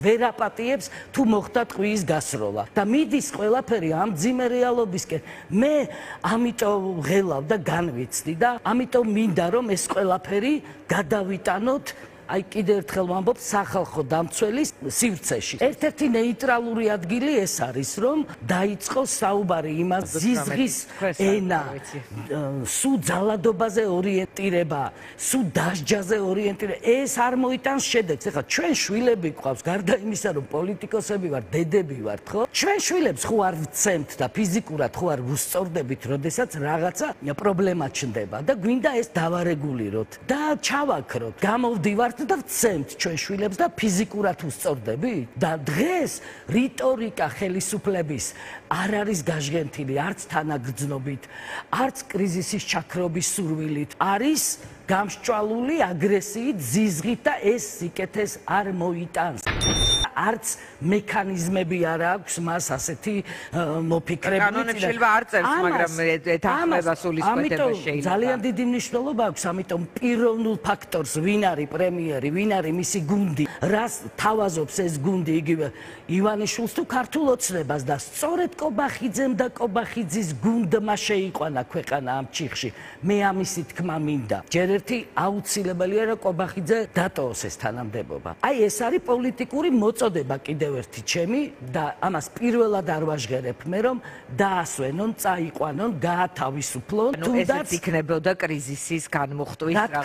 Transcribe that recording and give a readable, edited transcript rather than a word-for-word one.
ვერაპატიებს თუ მოხდა ტყვის გასროლა და მიდის ყველაფერი ამ ძიმე რეალობისკენ. მე ამიტომ ღელავ და განვიცდი და ამიტომ მინდა რომ ეს ყველაფერი გადავიტანოთ აი კიდევ ერთხელ ვამბობ სახალხო დამცველის სივრცეში. ერთ-ერთი ნეიტრალური ადგილი ეს არის, რომ დაიწყოს საუბარი იმას ზიზღის ენა, სულ ძალადობაზე ორიენტირება, სულ დასჯაზე ორიენტირება. ეს არ მოიტანს შედეგს. ეხლა ჩვენ შვილები გვყავს, გარდა იმისა, რომ პოლიტიკოსები ვართ, დედები ვართ, ხო? ჩვენ შვილებს ხო არ ვცემთ და ფიზიკურად ხო არ ვუსწორდებით, როდესაც რაღაცა პრობლემა ჩნდება და გვინდა ეს დავარეგულიროთ და ჩავაქროთ. გამოვდივართ და ვცემთ ჩვენ შვილებს და ფიზიკურად უსწორდებით და დღეს რიტორიკა ხელისუფლების არ არის გაჟღენთილი არც თანაგრძნობით, არც კრიზისის ჩაქრობის სურვილით, არის გამსჭვალული აგრესიით, ზიზღით და ეს სიკეთეს არ მოიტანს. არც მექანიზმები არ აქვს მას ასეთი მოფიქრებული. კანონებს შეიძლება არ წერს, მაგრამ ეთანხმება სულისკვეთება შეიძლება. ძალიან დიდი მნიშვნელობა აქვს, ამიტომ პიროვნულ ფაქტორს ვინ არის პრემიერი, ვინ არის მისი გუნდი, რას თავაზობს ეს გუნდი იგივე ივანიშვილს თუ ქართულ ოცნებას და სწორედ კობახიძემ და კობახიძის გუნდმა შეიყვანა ქვეყანა ამ ჩიხში. მე ამისი თქმა მინდა. ჯერ ერთი აუცილებელია რომ კობახიძე დატოვოს ეს თანამდებობა. აი ეს არის პოლიტიკური მოწოდება კიდევ ერთი ჩემი და ამას პირველად არ ვაჟღერებ მე რომ დაასვენონ, წაიყვანონ, გაათავისუფლონ, თუნდაც იქნებოდა კრიზისის განმუხტვის